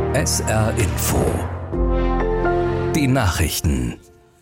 SR Info. Die Nachrichten.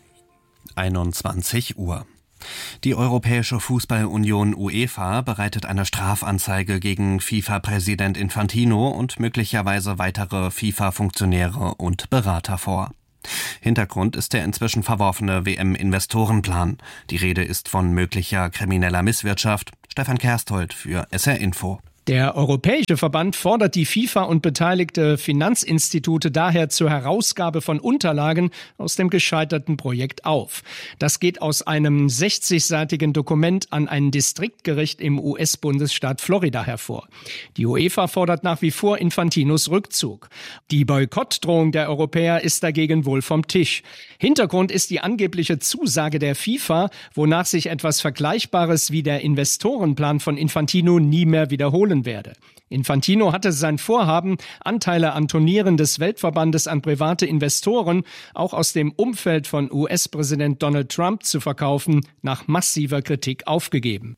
21 Uhr. Die Europäische Fußballunion UEFA bereitet eine Strafanzeige gegen FIFA-Präsident Infantino und möglicherweise weitere FIFA-Funktionäre und Berater vor. Hintergrund ist der inzwischen verworfene WM-Investorenplan. Die Rede ist von möglicher krimineller Misswirtschaft. Stefan Kersthold für SR Info. Der Europäische Verband fordert die FIFA und beteiligte Finanzinstitute daher zur Herausgabe von Unterlagen aus dem gescheiterten Projekt auf. Das geht aus einem 60-seitigen Dokument an ein Distriktgericht im US-Bundesstaat Florida hervor. Die UEFA fordert nach wie vor Infantinos Rückzug. Die Boykottdrohung der Europäer ist dagegen wohl vom Tisch. Hintergrund ist die angebliche Zusage der FIFA, wonach sich etwas Vergleichbares wie der Investorenplan von Infantino nie mehr wiederholen werde. Infantino hatte sein Vorhaben, Anteile an Turnieren des Weltverbandes an private Investoren, auch aus dem Umfeld von US-Präsident Donald Trump zu verkaufen, nach massiver Kritik aufgegeben.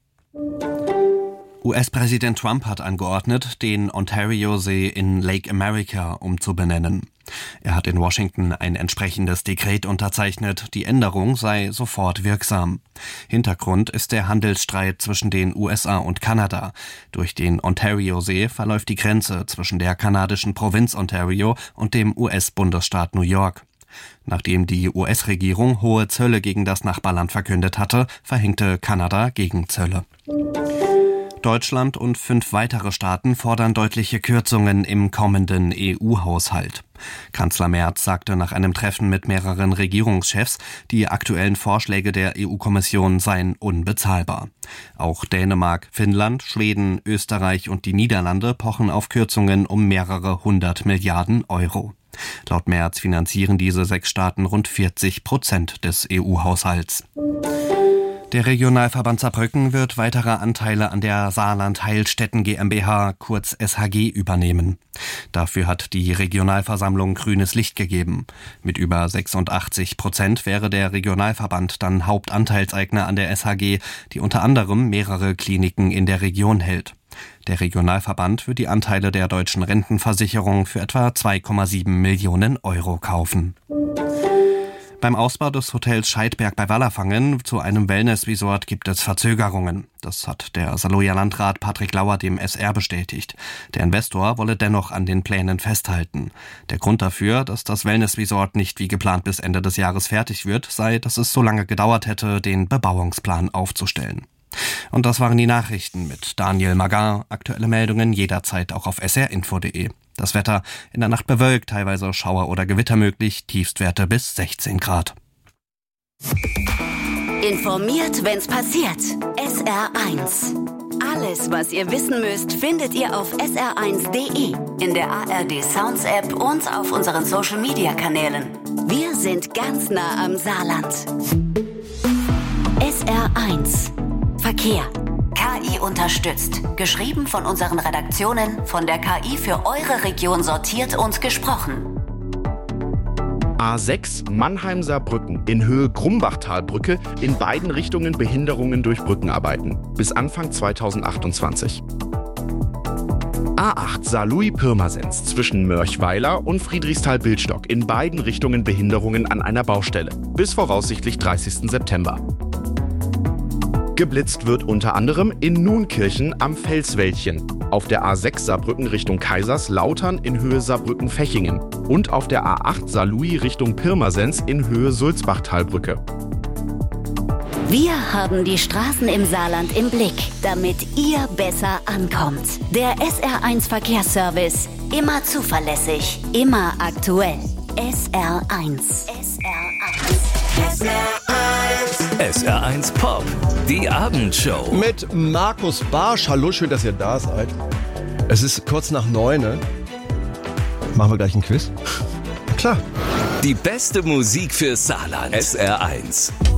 US-Präsident Trump hat angeordnet, den Ontario-See in Lake America umzubenennen. Er hat in Washington ein entsprechendes Dekret unterzeichnet, die Änderung sei sofort wirksam. Hintergrund ist der Handelsstreit zwischen den USA und Kanada. Durch den Ontario-See verläuft die Grenze zwischen der kanadischen Provinz Ontario und dem US-Bundesstaat New York. Nachdem die US-Regierung hohe Zölle gegen das Nachbarland verkündet hatte, verhängte Kanada Gegenzölle. Deutschland und 5 weitere Staaten fordern deutliche Kürzungen im kommenden EU-Haushalt. Kanzler Merz sagte nach einem Treffen mit mehreren Regierungschefs, die aktuellen Vorschläge der EU-Kommission seien unbezahlbar. Auch Dänemark, Finnland, Schweden, Österreich und die Niederlande pochen auf Kürzungen um mehrere 100 Milliarden Euro. Laut Merz finanzieren diese 6 Staaten rund 40% des EU-Haushalts. Der Regionalverband Saarbrücken wird weitere Anteile an der Saarland Heilstätten GmbH, kurz SHG, übernehmen. Dafür hat die Regionalversammlung grünes Licht gegeben. Mit über 86% wäre der Regionalverband dann Hauptanteilseigner an der SHG, die unter anderem mehrere Kliniken in der Region hält. Der Regionalverband wird die Anteile der deutschen Rentenversicherung für etwa 2,7 Millionen Euro kaufen. Beim Ausbau des Hotels Scheidberg bei Wallerfangen zu einem Wellness-Resort gibt es Verzögerungen. Das hat der Saarlouier Landrat Patrick Lauer dem SR bestätigt. Der Investor wolle dennoch an den Plänen festhalten. Der Grund dafür, dass das Wellness-Resort nicht wie geplant bis Ende des Jahres fertig wird, sei, dass es so lange gedauert hätte, den Bebauungsplan aufzustellen. Und das waren die Nachrichten mit Daniel Magar. Aktuelle Meldungen jederzeit auch auf srinfo.de. Das Wetter in der Nacht bewölkt, teilweise Schauer oder Gewitter möglich, Tiefstwerte bis 16 Grad. Informiert, wenn's passiert. SR1. Alles, was ihr wissen müsst, findet ihr auf sr1.de, in der ARD Sounds App und auf unseren Social Media Kanälen. Wir sind ganz nah am Saarland. SR1. Verkehr. KI unterstützt. Geschrieben von unseren Redaktionen, von der KI für eure Region sortiert und gesprochen. A6 Mannheim-Saarbrücken in Höhe Grumbachtalbrücke, in beiden Richtungen Behinderungen durch Brückenarbeiten. Bis Anfang 2028. A8 Saarlouis-Pirmasens zwischen Mörchweiler und Friedrichsthal-Bildstock, in beiden Richtungen Behinderungen an einer Baustelle. Bis voraussichtlich 30. September. Geblitzt wird unter anderem in Nunkirchen am Felswäldchen, auf der A6 Saarbrücken Richtung Kaiserslautern in Höhe Saarbrücken-Fechingen und auf der A8 Saarlouis Richtung Pirmasens in Höhe Sulzbachtalbrücke. Wir haben die Straßen im Saarland im Blick, damit ihr besser ankommt. Der SR1 Verkehrsservice. Immer zuverlässig, immer aktuell. SR1. SR1. SR1 Pop, die Abendshow. Mit Markus Barsch. Hallo, schön, dass ihr da seid. Es ist kurz nach 9. Machen wir gleich ein Quiz? Klar. Die beste Musik für Saarland. SR1.